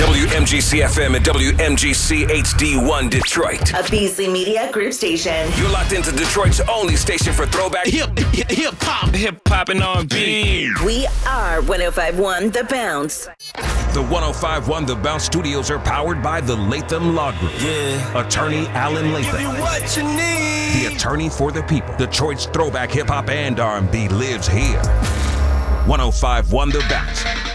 WMGC FM and WMGC HD1 Detroit. A Beasley Media Group station. You're locked into Detroit's only station for throwback hip-hop and R&B. We are 105.1 The Bounce. The 105.1 The Bounce Studios are powered by the Latham Law Group. Yeah. Attorney Alan Latham. Give me what you need. The attorney for the people. Detroit's throwback hip-hop and R&B lives here. 105.1 The Bounce.